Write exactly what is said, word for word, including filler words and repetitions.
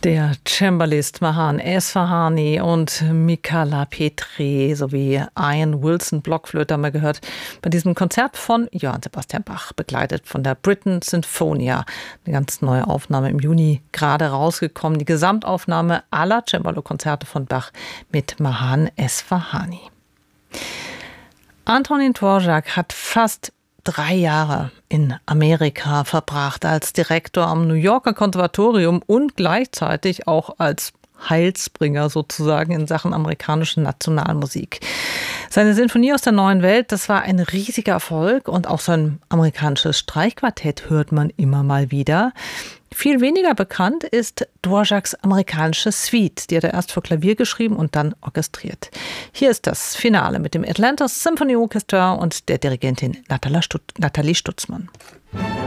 Der Cembalist Mahan Esfahani und Michala Petri sowie Ian Wilson Blockflöte haben wir gehört bei diesem Konzert von Johann Sebastian Bach, begleitet von der Britten Sinfonia. Eine ganz neue Aufnahme im Juni gerade rausgekommen. Die Gesamtaufnahme aller Cembalo-Konzerte von Bach mit Mahan Esfahani. Antonín Dvořák hat fast drei Jahre in Amerika verbracht als Direktor am New Yorker Konservatorium und gleichzeitig auch als Heilsbringer sozusagen in Sachen amerikanische Nationalmusik. Seine Sinfonie aus der neuen Welt, das war ein riesiger Erfolg und auch sein amerikanisches Streichquartett hört man immer mal wieder. Viel weniger bekannt ist Dvořáks amerikanische Suite. Die hat er erst für Klavier geschrieben und dann orchestriert. Hier ist das Finale mit dem Atlanta Symphony Orchestra und der Dirigentin Nathalie Stutzmann.